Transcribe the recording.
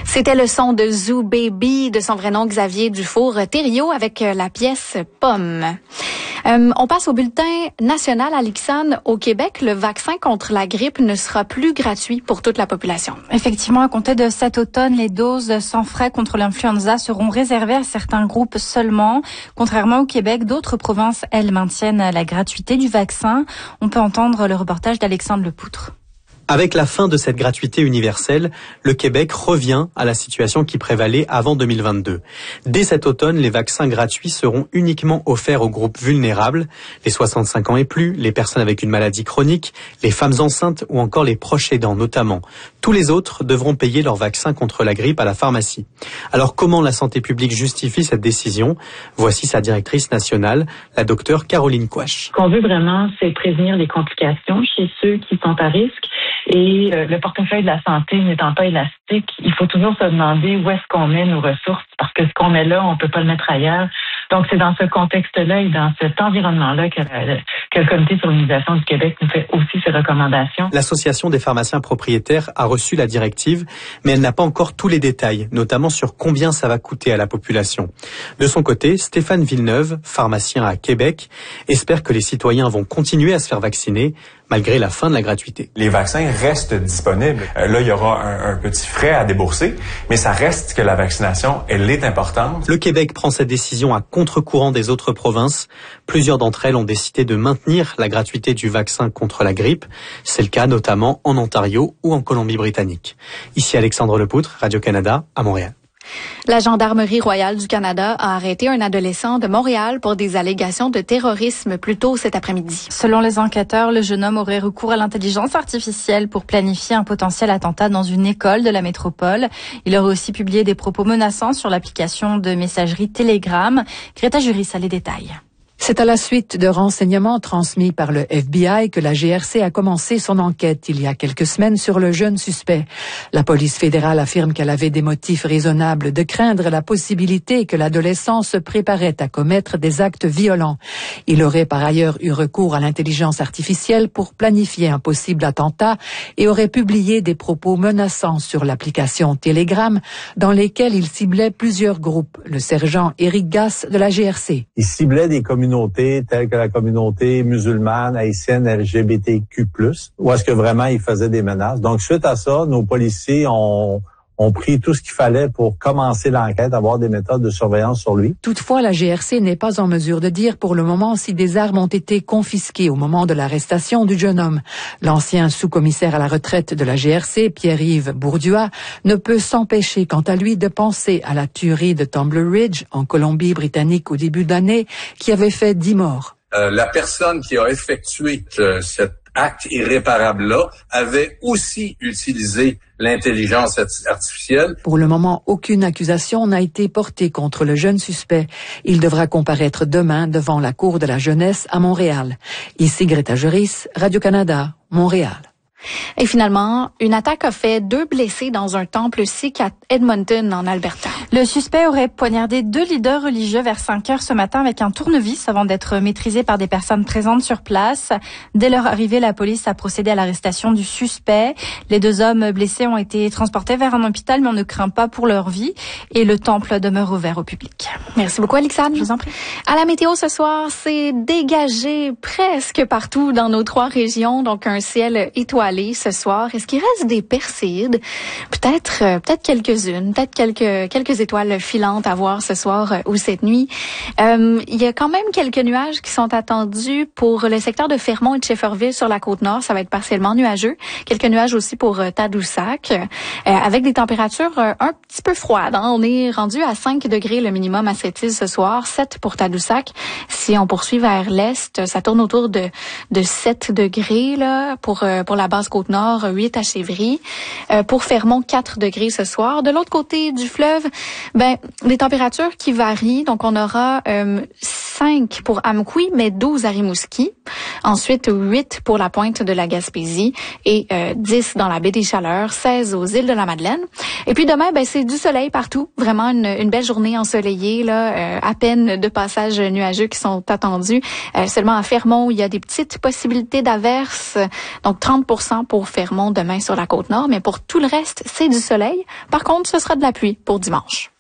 C'était le son de Zoo Baby, de son vrai nom Xavier Dufour-Thériault, avec la pièce Pomme. On passe au bulletin national. Alexandre, au Québec, le vaccin contre la grippe ne sera plus gratuit pour toute la population. Effectivement, à compter de cet automne, les doses sans frais contre l'influenza seront réservées à certains groupes seulement. Contrairement au Québec, d'autres provinces, elles, maintiennent la gratuité du vaccin. On peut entendre le reportage d'Alexandre Lepoutre. Avec la fin de cette gratuité universelle, le Québec revient à la situation qui prévalait avant 2022. Dès cet automne, les vaccins gratuits seront uniquement offerts aux groupes vulnérables, les 65 ans et plus, les personnes avec une maladie chronique, les femmes enceintes ou encore les proches aidants notamment. Tous les autres devront payer leur vaccin contre la grippe à la pharmacie. Alors comment la santé publique justifie cette décision? Voici sa directrice nationale, la docteure Caroline Quach. Ce qu'on veut vraiment, c'est prévenir les complications chez ceux qui sont à risque. Et le portefeuille de la santé n'étant pas élastique, il faut toujours se demander où est-ce qu'on met nos ressources, parce que ce qu'on met là, on peut pas le mettre ailleurs. Donc, c'est dans ce contexte-là et dans cet environnement-là que le Comité sur l'immunisation du Québec nous fait aussi ses recommandations. L'Association des pharmaciens propriétaires a reçu la directive, mais elle n'a pas encore tous les détails, notamment sur combien ça va coûter à la population. De son côté, Stéphane Villeneuve, pharmacien à Québec, espère que les citoyens vont continuer à se faire vacciner, malgré la fin de la gratuité. Les vaccins restent disponibles. Là, il y aura un petit frais à débourser, mais ça reste que la vaccination, elle est importante. Le Québec prend cette décision à contre-courant des autres provinces. Plusieurs d'entre elles ont décidé de maintenir la gratuité du vaccin contre la grippe. C'est le cas notamment en Ontario ou en Colombie-Britannique. Ici Alexandre Lepoutre, Radio-Canada, à Montréal. La Gendarmerie royale du Canada a arrêté un adolescent de Montréal pour des allégations de terrorisme plus tôt cet après-midi. Selon les enquêteurs, le jeune homme aurait recours à l'intelligence artificielle pour planifier un potentiel attentat dans une école de la métropole. Il aurait aussi publié des propos menaçants sur l'application de messagerie Telegram. Greta Juris a les détails. C'est à la suite de renseignements transmis par le FBI que la GRC a commencé son enquête il y a quelques semaines sur le jeune suspect. La police fédérale affirme qu'elle avait des motifs raisonnables de craindre la possibilité que l'adolescent se préparait à commettre des actes violents. Il aurait par ailleurs eu recours à l'intelligence artificielle pour planifier un possible attentat et aurait publié des propos menaçants sur l'application Telegram dans lesquels il ciblait plusieurs groupes. Le sergent Éric Gasse de la GRC. Il ciblait des communautés telles que la communauté musulmane, haïtienne, LGBTQ+, où est-ce que vraiment il faisait des menaces. Donc, suite à ça, nos policiers ont pris tout ce qu'il fallait pour commencer l'enquête, avoir des méthodes de surveillance sur lui. Toutefois, la GRC n'est pas en mesure de dire pour le moment si des armes ont été confisquées au moment de l'arrestation du jeune homme. L'ancien sous-commissaire à la retraite de la GRC, Pierre-Yves Bourduas, ne peut s'empêcher quant à lui de penser à la tuerie de Tumbler Ridge en Colombie-Britannique au début d'année qui avait fait 10 morts. La personne qui a effectué cet acte irréparable-là avait aussi utilisé l'intelligence artificielle. Pour le moment, aucune accusation n'a été portée contre le jeune suspect. Il devra comparaître demain devant la Cour de la jeunesse à Montréal. Ici Greta Juris, Radio-Canada, Montréal. Et finalement, une attaque a fait 2 blessés dans un temple sikh à Edmonton, en Alberta. Le suspect aurait poignardé 2 leaders religieux vers 5 heures ce matin avec un tournevis avant d'être maîtrisé par des personnes présentes sur place. Dès leur arrivée, la police a procédé à l'arrestation du suspect. Les 2 hommes blessés ont été transportés vers un hôpital, mais on ne craint pas pour leur vie. Et le temple demeure ouvert au public. Merci beaucoup, Alexandre. Je vous en prie. À la météo ce soir, c'est dégagé presque partout dans nos 3 régions, donc un ciel étoilé ce soir. Est-ce qu'il reste des perséides? Peut-être quelques-unes, peut-être quelques étoiles filantes à voir ce soir ou cette nuit. Il y a quand même quelques nuages qui sont attendus pour le secteur de Fermont et de Shefferville sur la Côte-Nord. Ça va être partiellement nuageux. Quelques nuages aussi pour Tadoussac, avec des températures un petit peu froides. Hein. On est rendu à 5 degrés le minimum à cette île ce soir, 7 pour Tadoussac. Si on poursuit vers l'est, ça tourne autour de 7 degrés là pour la basse Côte-Nord, 8 à Chevry. Pour Fermont, 4 degrés ce soir. De l'autre côté du fleuve, des températures qui varient. Donc, on aura 7 5 pour Amqui, mais 12 à Rimouski. Ensuite, 8 pour la pointe de la Gaspésie et 10 dans la baie des Chaleurs, 16 aux îles de la Madeleine. Et puis demain, c'est du soleil partout. Vraiment une belle journée ensoleillée, là, à peine de passages nuageux qui sont attendus. Seulement à Fermont, il y a des petites possibilités d'averses. Donc 30% pour Fermont demain sur la Côte-Nord. Mais pour tout le reste, c'est du soleil. Par contre, ce sera de la pluie pour dimanche.